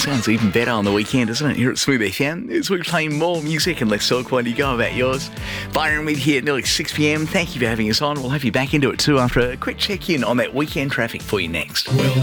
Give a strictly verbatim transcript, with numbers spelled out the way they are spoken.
sounds even better on the weekend, doesn't it? Here at Smooth F M, as we play more music and less talk while you go about yours. Byron with you here at nearly six p.m. Thank you for having us on. We'll have you back into it too after a quick check-in on that weekend traffic for you next. Well,